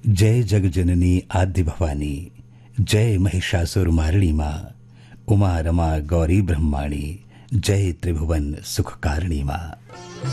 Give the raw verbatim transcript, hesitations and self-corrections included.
जय जगजननी आद्य भवानी, जय महिषासुर मारिणी माँ, उमा रमा गौरी ब्रह्माणी, जय त्रिभुवन सुख कारिणी माँ।